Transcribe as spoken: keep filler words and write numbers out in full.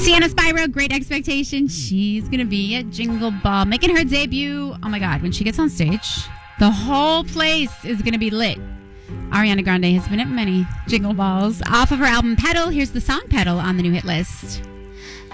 Sienna Spyro, Great Expectations. She's going to be at Jingle Ball, making her debut. Oh my God, when she gets on stage, the whole place is going to be lit. Ariana Grande has been at many Jingle Balls. Off of her album Pedal, here's the song Pedal on the new hit list.